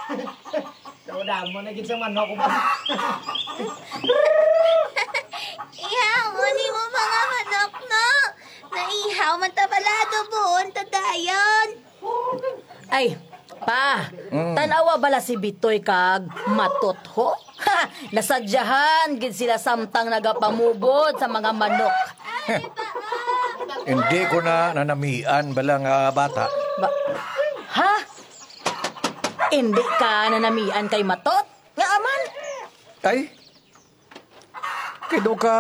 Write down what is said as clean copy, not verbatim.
Daw mo na gid sa manok ko ba? Ihaw mo ni mo mga manok, no? Naihaw man ta balado buon ta dayon. Ay, pa, tanawa bala si Bitoy kag matot ho? Ha, nasadyahan gid sila samtang nagapamubod sa mga manok. Hindi ko na nanamian bala nga bata. Ha? Hindi ka nanamian kay matot? Nga aman? Ay, kido ka